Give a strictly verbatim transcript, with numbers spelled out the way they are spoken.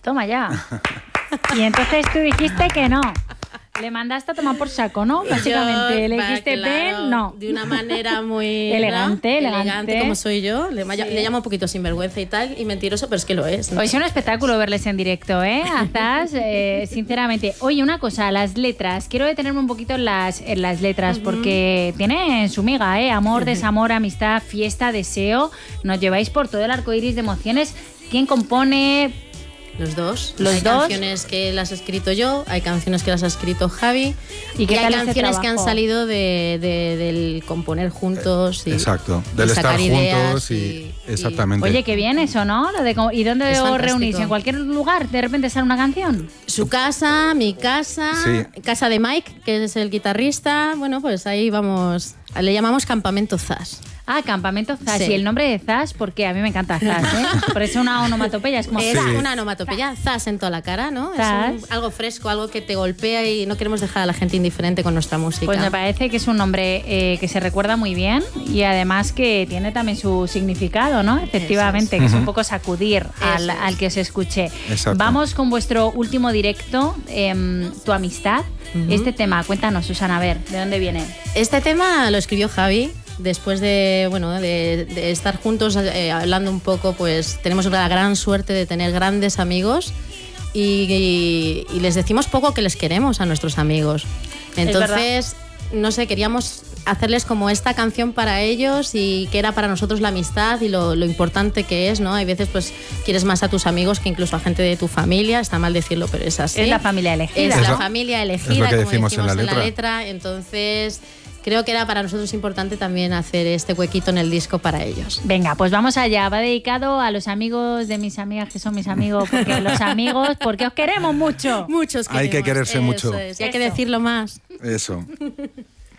Toma ya. Y entonces tú dijiste que no. Le mandaste a tomar por saco, ¿no? Básicamente, Yo, le va, dijiste claro, pen, no. De una manera muy... Elegante, ¿no? elegante. Elegante como soy yo. Le, Sí. le llamo un poquito sinvergüenza y tal, y mentiroso, pero es que lo es, ¿no? Hoy es un espectáculo verles en directo, ¿eh? Azaz, eh, sinceramente. Oye, una cosa, las letras. Quiero detenerme un poquito en las, en las letras, uh-huh. porque tienen su miga, ¿eh? Amor, desamor, amistad, fiesta, deseo. Nos lleváis por todo el arco iris de emociones. ¿Quién compone? Los dos. Los hay dos. canciones que las he escrito yo, hay canciones que las ha escrito Javi. Y, y hay canciones que han salido de, de, del componer juntos. Y, Exacto, del y estar juntos y, y, exactamente. Oye, qué bien eso, ¿no? Lo de, ¿y dónde os reunís? ¿En cualquier lugar? ¿De repente sale una canción? Su casa, mi casa, sí. Casa de Mike, que es el guitarrista. Bueno, pues ahí vamos. Le llamamos Campamento Zas. Ah, Campamento Zas. Sí. ¿Y el nombre de Zas? Porque a mí me encanta Zas, ¿eh? Por eso una onomatopeya es como... Es sí. una onomatopeya, Zas en toda la cara, ¿no? Zas. Es un, algo fresco, algo que te golpea y no queremos dejar a la gente indiferente con nuestra música. Pues me parece que es un nombre eh, que se recuerda muy bien y además que tiene también su significado, ¿no? Efectivamente, es. que es un poco sacudir al, es. al que os escuche. Exacto. Vamos con vuestro último directo, eh, Tu amistad. Uh-huh. Este tema, cuéntanos, Susana, a ver, ¿de dónde viene? Este tema lo escribió Javi. Después de, bueno, de, de estar juntos eh, hablando un poco, pues tenemos la gran suerte de tener grandes amigos y, y, y les decimos poco que les queremos a nuestros amigos. Entonces, no sé, queríamos hacerles como esta canción para ellos y que era para nosotros la amistad y lo, lo importante que es, ¿no? Hay veces pues quieres más a tus amigos que incluso a gente de tu familia, está mal decirlo, pero es así. Es la familia elegida. Es ¿no? la familia elegida, es lo que como decimos, decimos en la en letra. la letra. Entonces... creo que era para nosotros importante también hacer este huequito en el disco para ellos. Venga, pues vamos allá. Va dedicado a los amigos de mis amigas que son mis amigos, porque los amigos, porque os queremos mucho. Muchos queremos. Hay que quererse Eso mucho. Es. Y hay que decirlo más. Eso.